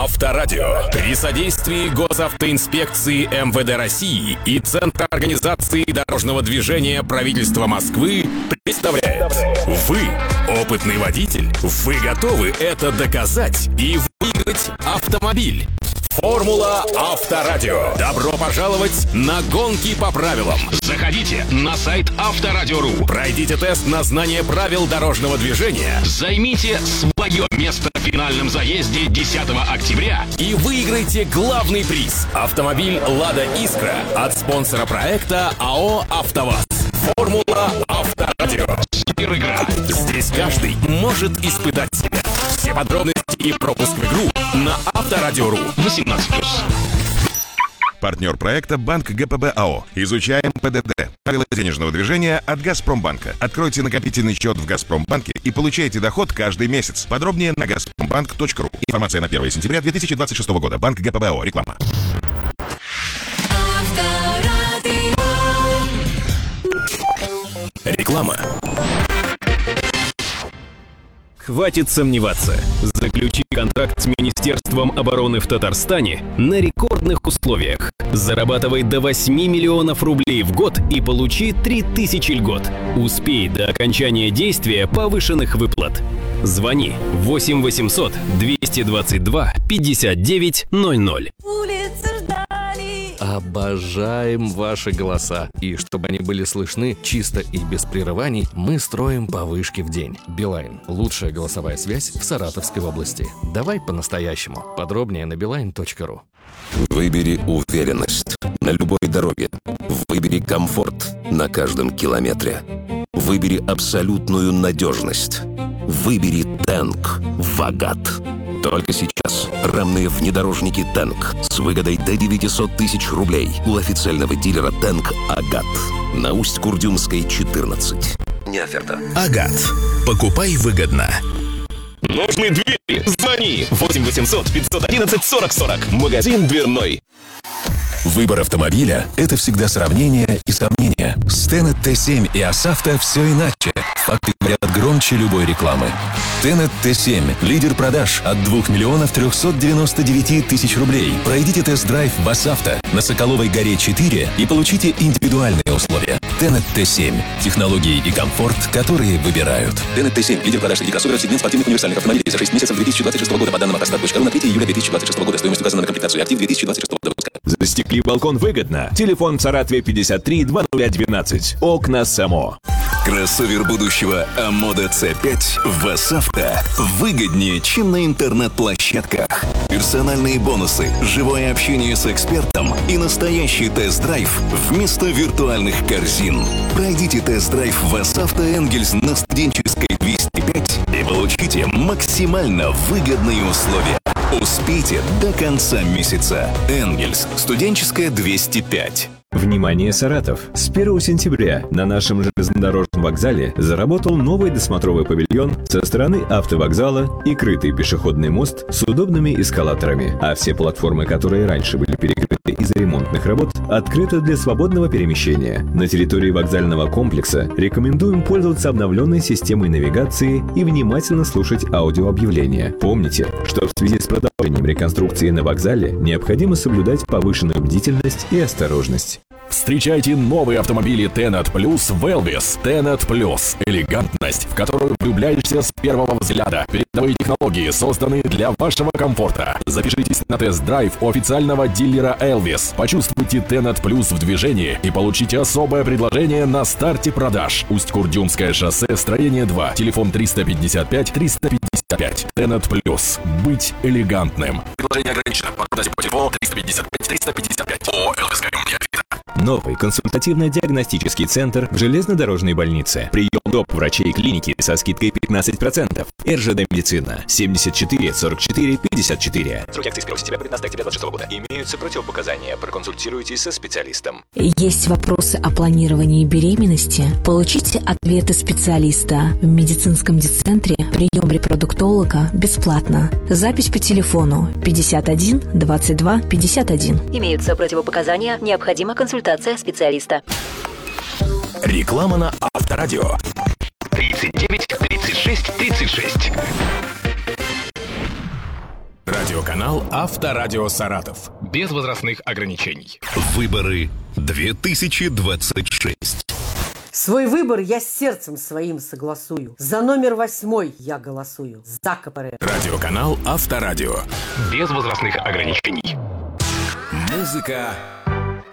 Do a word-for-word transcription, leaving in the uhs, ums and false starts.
Авторадио при содействии Госавтоинспекции эм вэ дэ России и Центра организации дорожного движения правительства Москвы представляет: вы опытный водитель, вы готовы это доказать и выиграть автомобиль. Формула Авторадио. Добро пожаловать на гонки по правилам. Заходите на сайт авторадио точка ру. Пройдите тест на знание правил дорожного движения. Займите свое место в финальном заезде десятого октября и выиграйте главный приз — автомобиль «Лада Искра» от спонсора проекта АО «АвтоВАЗ». Формула Авторадио. Игра. Здесь каждый может испытать себя. Все подробности и пропуск в игру на авторадио точка ру. восемнадцать плюс. Партнер проекта — Банк гэ пэ бэ а о. Изучаем пэ дэ дэ. Правила денежного движения от Газпромбанка. Откройте накопительный счет в Газпромбанке и получайте доход каждый месяц. Подробнее на газпромбанк точка ру. Информация на первое сентября две тысячи двадцать шестого года. Банк гэ пэ бэ а о. Реклама. Реклама. Хватит сомневаться. Заключи контракт с Министерством обороны в Татарстане на рекордных условиях. Зарабатывай до восьми миллионов рублей в год и получи три тысячи льгот. Успей до окончания действия повышенных выплат. Звони восемь восемьсот двести двадцать два пятьдесят девять ноль ноль. Обожаем ваши голоса. И чтобы они были слышны чисто и без прерываний, мы строим по вышке в день. Билайн. Лучшая голосовая связь в Саратовской области. Давай по-настоящему. Подробнее на билайн точка ру. Выбери уверенность на любой дороге. Выбери комфорт на каждом километре. Выбери абсолютную надежность. Выбери Тэнк Вагат. Только сейчас рамные внедорожники Тэнк с выгодой до девятьсот тысяч рублей у официального дилера Тэнк Агат на Усть-Курдюмской, четырнадцать. Не оферта. Агат. Покупай выгодно. Нужны двери? Звони восемь восемьсот пятьсот одиннадцать сорок сорок. Магазин дверной. Выбор автомобиля — это всегда сравнение и сомнения. С Тенет Т семь и Асавто все иначе. Факты говорят громче любой рекламы. Тенет Т семь – лидер продаж от двух миллионов трехсот девяноста девяти тысяч рублей. Пройдите тест-драйв в Асавто на Соколовой горе четыре и получите индивидуальные условия. Тенет Т семь – технологии и комфорт, которые выбирают. Тенет Т семь – лидер продаж среди кроссоверов, сегмент спортивных универсальных автомобилей за шесть месяцев две тысячи двадцать шестого года по данным автостат точка ру на третье июля две тысячи двадцать шестого года. Стоимость указана на комплектацию актив две тысячи двадцать шестого года выпуска. Застекли балкон выгодно. Телефон в Саратове пятьдесят три двадцать ноль двенадцать. Окна Само. Кроссовер будущего Амода Ц пять в Асавто выгоднее, чем на интернет-площадках. Персональные бонусы, живое общение с экспертом и настоящий тест-драйв вместо виртуальных корзин. Пройдите тест-драйв в Асавто Энгельс на Студенческой двести пять и получите максимально выгодные условия. Успейте до конца месяца. Энгельс, Студенческая двести пять. Внимание, Саратов! С первого сентября на нашем железнодорожном вокзале заработал новый досмотровый павильон со стороны автовокзала и крытый пешеходный мост с удобными эскалаторами, а все платформы, которые раньше были перекрыты из-за ремонтных работ, открыты для свободного перемещения. На территории вокзального комплекса рекомендуем пользоваться обновленной системой навигации и внимательно слушать аудиообъявления. Помните, что в связи с продолжением реконструкции на вокзале необходимо соблюдать повышенную бдительность и осторожность. Встречайте новые автомобили Тенет Плюс в Элвис. Тенет Плюс – элегантность, в которую влюбляешься с первого взгляда. Передовые технологии созданы для вашего комфорта. Запишитесь на тест-драйв у официального дилера Элвис. Почувствуйте Тенет Плюс в движении и получите особое предложение на старте продаж. Усть-Курдюмское шоссе, строение два. Телефон триста пятьдесят пять триста пятьдесят пять. Тенет Плюс. Быть элегантным. Предложение ограничено. Подходите по телефону триста пятьдесят пять триста пятьдесят пять. О, Элвис Компания. Новый консультативно-диагностический центр в железнодорожной больнице. Прием доп. Врачей клиники со скидкой пятнадцать процентов. эр жэ дэ Медицина. семьдесят четыре сорок четыре пятьдесят четыре. Сроки акции с первого сентября по пятнадцатое октября двадцать шестого года. Имеются противопоказания. Проконсультируйтесь со специалистом. Есть вопросы о планировании беременности? Получите ответы специалиста в медицинском дицентре. Прием репродуктолога бесплатно. Запись по телефону пятьдесят один двадцать два пятьдесят один. Имеются противопоказания. Необходима консультация специалиста. Реклама на Авторадио. тридцать девять тридцать шесть тридцать шесть. Радиоканал Авторадио Саратов. Без возрастных ограничений. Выборы две тысячи двадцать шесть. Свой выбор я с сердцем своим согласую. За номер восьмой я голосую. За КПРФ. Радиоканал Авторадио. Без возрастных ограничений. Музыка